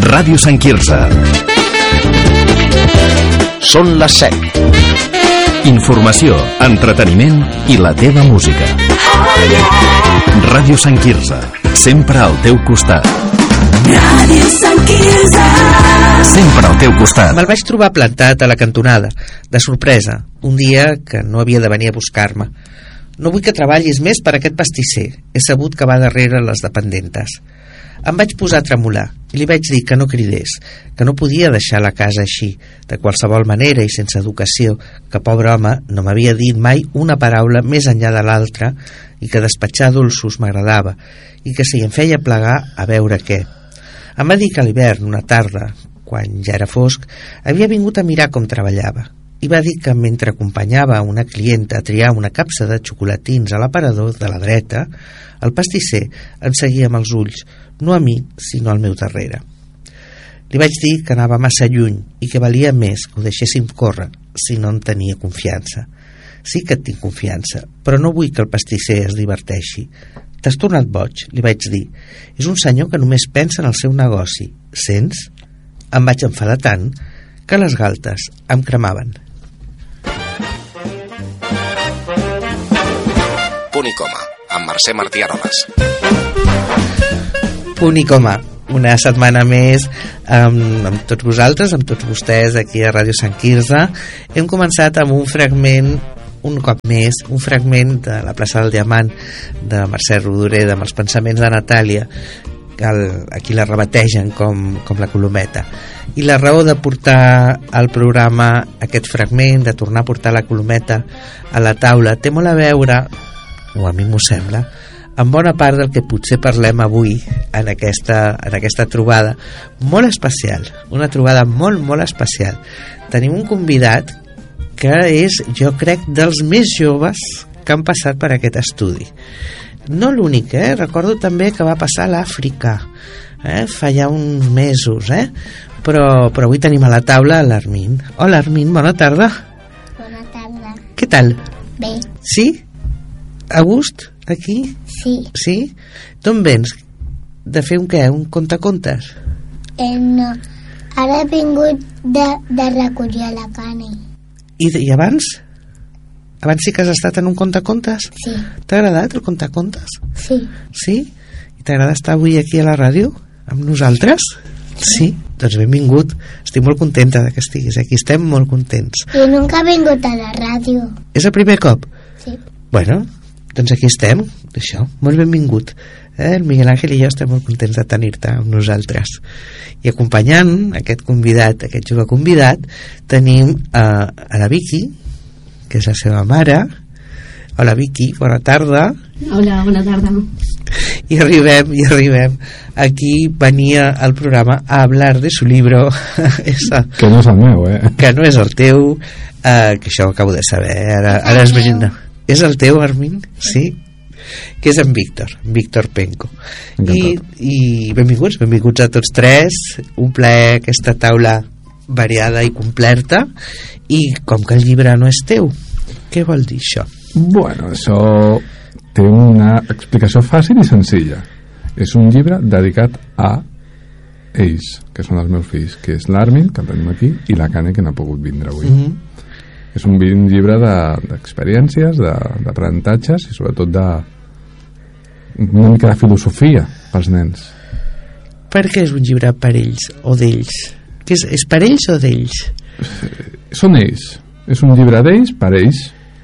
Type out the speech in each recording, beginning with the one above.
Ràdio Sant Quirze. Són les 7. Informació, entreteniment i la teva música. Ràdio Sant Quirze, sempre al teu costat. Ràdio Sant Quirze, sempre al teu costat. Me'l vaig trobar plantat a la cantonada, de sorpresa, un dia que no havia de venir a buscar-me. No vull que treballis més per aquest pastisser. He sabut que va darrere les dependentes. Em vaig posar a tremolar i li vaig dir que no cridés, que no podia deixar la casa així, de qualsevol manera i sense educació, que pobre home no m'havia dit mai una paraula més enllà de l'altra i que despatxar dolços m'agradava i que si em feia plegar a veure què. Em va dir que a l'hivern, una tarda, quan ja era fosc, havia vingut a mirar com treballava i va dir que mentre acompanyava una clienta a triar una capsa de xocolatins a l'aparador de la dreta, el pastisser em seguia amb els ulls, no a mi, sinó al meu darrere. Li vaig dir que anava massa lluny i que valia més que ho deixéssim córrer si no en tenia confiança. Sí que et tinc confiança, però no vull que el pastisser es diverteixi. T'has tornat boig, li vaig dir. És un senyor que només pensa en el seu negoci. Sents? Em vaig enfadar tant que les galtes em cremaven. Punt i coma, amb Mercè Martí Aroles. Punt i coma, una setmana més amb tots vosaltres, amb tots vostès aquí a Ràdio Sant Quirze. Hem començat amb un fragment, un cop més, un fragment de la plaça del Diamant de Mercè Rodoreda, amb els pensaments de Natàlia, aquí la rebategen com la Colometa. I la raó de portar al programa aquest fragment, de tornar a portar la Colometa a la taula, té molt a veure, o a mi m'ho sembla, en bona part del que potser parlem avui en aquesta trobada molt especial, una trobada molt, molt especial. Tenim un convidat que és, jo crec, dels més joves que han passat per aquest estudi. No l'únic, recordo també que va passar a l'Àfrica, fa ja uns mesos, però avui tenim a la taula l'Armin. Hola, Armin, bona tarda. Bona tarda. Què tal? Bé. Sí? A gust, aquí? Sí. Sí? D'on vens? De fer un què? Un contacontes? No. Ara he vingut de recollir la cani. I abans? Abans sí que has estat en un contacontes? Sí. T'ha agradat el contacontes? Sí. Sí? I t'agrada estar avui aquí a la ràdio? Amb nosaltres? Sí? Doncs benvingut. Estic molt contenta que estiguis aquí. Estem molt contents. Jo nunca he vingut a la ràdio. És el primer cop? Sí. Bueno, doncs aquí estem, això, molt benvingut. El Miguel Ángel i jo estem molt contents de tenir-te amb nosaltres. I acompanyant aquest convidat, aquest jove convidat, tenim a la Vicky, que és la seva mare. Hola Vicky, bona tarda. Hola, bona tarda. I arribem. Aquí venia al programa a hablar de su libro. Que no és el meu, Que no és el teu, que això ho acabo de saber, ara és veritat. És el teu, Armin? Sí? Que és en Víctor Penco. I benvinguts a tots tres. Un plaer aquesta taula variada i completa. I com que el llibre no és teu, què vol dir això? Bueno, això té una explicació fàcil i senzilla. És un llibre dedicat a ells, que són els meus fills, que és l'Armin, que el tenim aquí, i la Cane, que no ha pogut vindre avui. És un llibre d'experiències, d'aprenentatges i sobretot una mica de filosofia pels nens. Per què és un llibre per ells o d'ells? És per ells o d'ells? Són ells. És un llibre d'ells, per ells.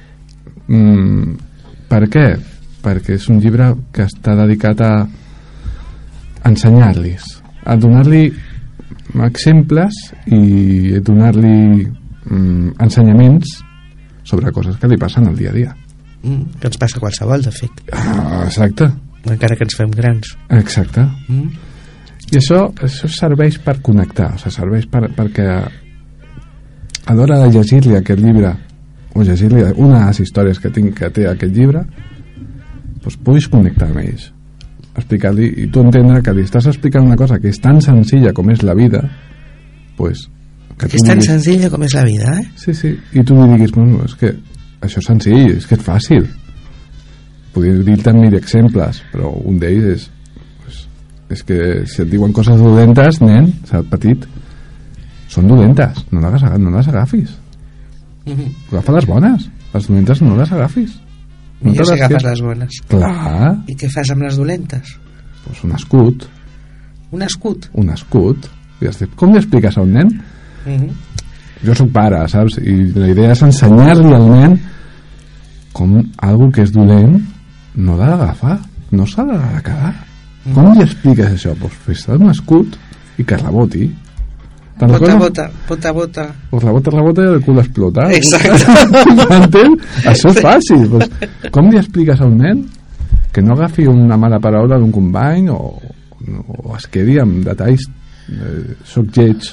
Per què? Perquè és un llibre que està dedicat a ensenyar-los, a donar-li exemples i a donar-li ensenyaments sobre coses que li passen al dia a dia. Que ens passa qualsevol, de fet. Exacte. Encara que ens fem grans. Exacte. I això serveix per connectar, serveix perquè a l'hora de llegir-li aquest llibre o llegir-li una de les històries que té aquest llibre, doncs puguis connectar amb ells, explicar-li i tu entendre que li estàs explicant una cosa que és tan senzilla com és la vida, doncs que és tan senzilla com és la vida, Sí, i tu li diguis, bueno, és que això és senzill, és que és fàcil. Podria dir-te mil exemples, però un d'ells és que si et diuen coses dolentes, nen, saps, petit, són dolentes, no les agafis. Agafa les bones, les dolentes no les agafis. I ja s'agafes les bones. Clar. I què fas amb les dolentes? Pues un escut. Un escut? Un escut. Com li expliques a un nen? Jo soc pare, saps? I la idea és ensenyar-li al nen com algo que és dolent no l'ha d'agafar, no s'ha de quedar. Com li expliques això? Pues fes-te un escut i que reboti. Bota. Pues rebota i el cul explota. Exacte. M'entens? Això és fàcil. Pues, com li expliques a un nen que no agafi una mala paraula d'un company o es quedi amb detalls soc lleig,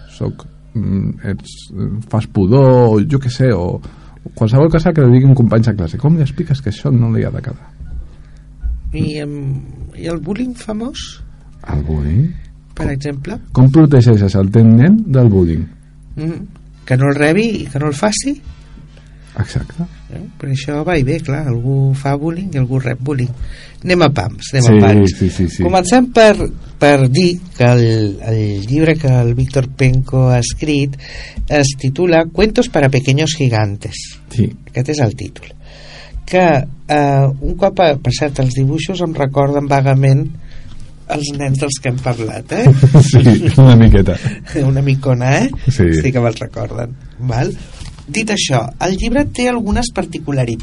fas pudor, jo què sé, o qualsevol cosa que li digui un company de classe. Com li expliques que això no li ha de quedar? I el bullying famós? El bullying? Per exemple? Com protegeixes el teu nen del bullying? Que no el rebi i que no el faci? Exacte. Per això va i bé, clar, algú fa bullying i algú rep bullying. Anem a pams, anem a pams. Sí. Comencem per dir que el llibre que el Víctor Penco ha escrit es titula Cuentos para pequeños gigantes. Sí. Aquest és el títol. Que un cop, per cert, els dibuixos em recorden vagament els nens dels que hem parlat, Sí, una miqueta. Una micona, Sí que me'ls recorden. Val? Dit això, el llibre té algunes particularitats.